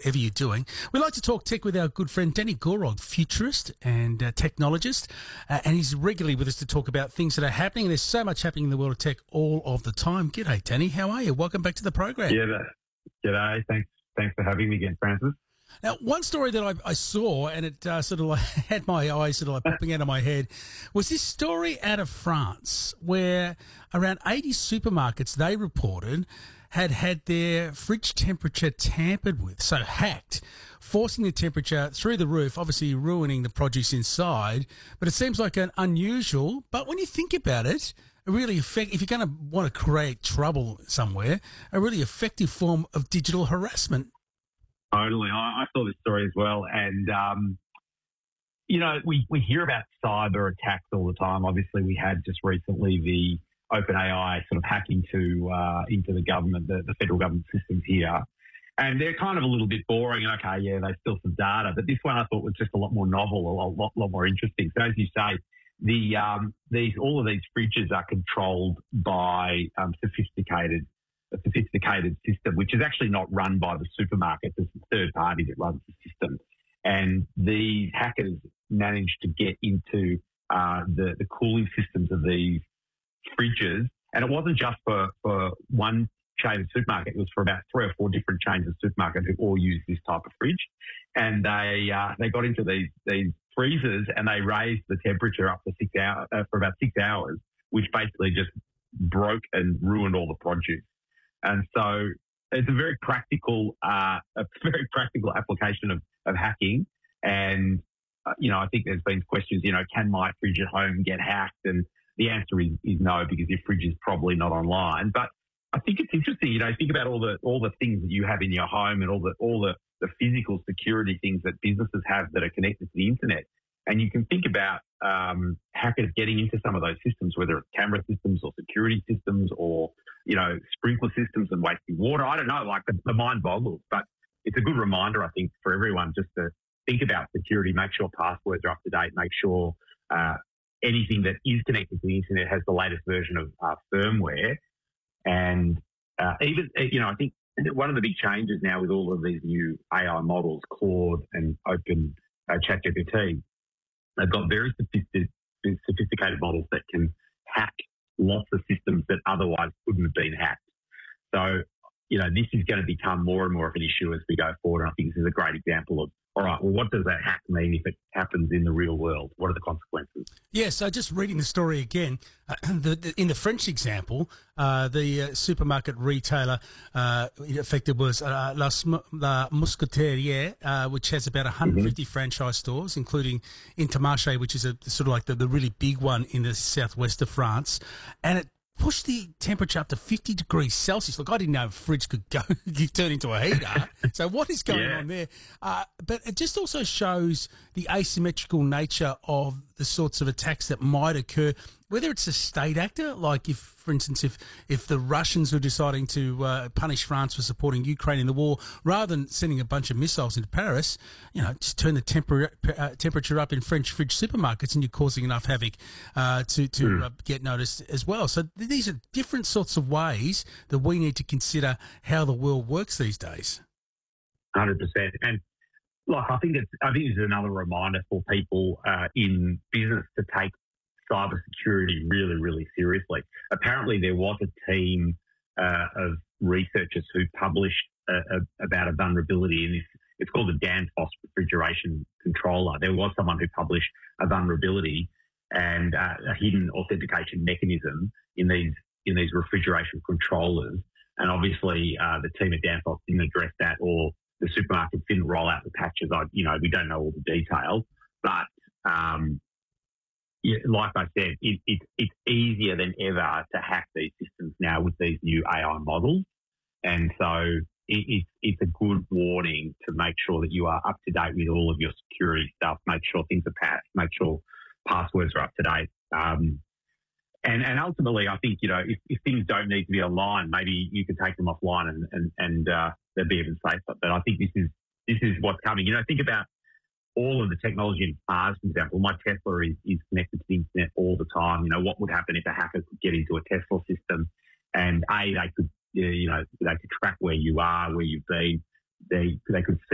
whatever you're doing. We like to talk tech with our good friend Danny Gorod, futurist and technologist, and he's regularly with us to talk about things that are happening. There's so much happening in the world of tech all of the time. G'day, Danny. How are you? Welcome back to the program. Yeah, g'day. Thanks for having me again, Francis. Now, one story that I saw, and it sort of like had my eyes sort of like popping out of my head, was this story out of France where around 80 supermarkets, they reported, had their fridge temperature tampered with, so hacked, forcing the temperature through the roof, obviously ruining the produce inside. But it seems like an unusual, but when you think about it, a really if you're going to want to create trouble somewhere, a really effective form of digital harassment. Totally. I saw this story as well. And, we hear about cyber attacks all the time. Obviously, we had just recently the OpenAI sort of hack into the government, the federal government systems here. And they're kind of a little bit boring. And, okay, yeah, they steal some data. But this one I thought was just a lot more novel, a lot more interesting. So as you say, all of these fridges are controlled by a sophisticated system, which is actually not run by the supermarket. It's a third party that runs the system. And these hackers managed to get into the cooling systems of these fridges. And it wasn't just for one chain of supermarket. It was for about 3 or 4 different chains of supermarket who all use this type of fridge. And they got into these freezers and they raised the temperature up to 6 hours for about 6 hours, which basically just broke and ruined all the produce. And so it's a very practical application of hacking. And, I think there's been questions, can my fridge at home get hacked? And the answer is no, because your fridge is probably not online. But I think it's interesting, think about all the things that you have in your home and all the physical security things that businesses have that are connected to the internet. And you can think about hackers getting into some of those systems, whether it's camera systems or security systems or, sprinkler systems and wasting water. I don't know, the mind boggles. But it's a good reminder, I think, for everyone just to think about security, make sure passwords are up to date, make sure anything that is connected to the internet has the latest version of firmware. And even, I think one of the big changes now with all of these new AI models, Claude and Open ChatGPT, they've got very sophisticated models that can hack lots of systems that otherwise couldn't have been hacked. So, this is going to become more and more of an issue as we go forward. And I think this is a great example of, all right, well, what does that hack mean if it happens in the real world? What are the consequences? Yeah, so just reading the story again, in the French example, the supermarket retailer affected was La Mousquetaire, which has about 150 franchise stores, including Intermarché, which is sort of like the really big one in the southwest of France. And it pushed the temperature up to 50 degrees Celsius. Look, I didn't know a fridge could turn into a heater. So what is going on there? But it just also shows the asymmetrical nature of the sorts of attacks that might occur, whether it's a state actor, like if, for instance, if the Russians were deciding to punish France for supporting Ukraine in the war, rather than sending a bunch of missiles into Paris, just turn the temperature up in French fridge supermarkets and you're causing enough havoc to get noticed as well. So these are different sorts of ways that we need to consider how the world works these days. 100%. And I think this is another reminder for people in business to take cybersecurity really, really seriously. Apparently, there was a team of researchers who published about a vulnerability in this. It's called the Danfoss refrigeration controller. There was someone who published a vulnerability and a hidden authentication mechanism in these refrigeration controllers. And obviously, the team at Danfoss didn't address that, or the supermarkets didn't roll out the patches. We don't know all the details, but like I said, it's easier than ever to hack these systems now with these new AI models, and so it's a good warning to make sure that you are up to date with all of your security stuff. Make sure things are patched. Make sure passwords are up to date. And ultimately, I think if things don't need to be online, maybe you can take them offline and they'll be even safer. But I think this is what's coming. Think about all of the technology in cars, for example. My Tesla is connected to the internet all the time. What would happen if a hacker could get into a Tesla system and they could track where you are, where you've been. They could see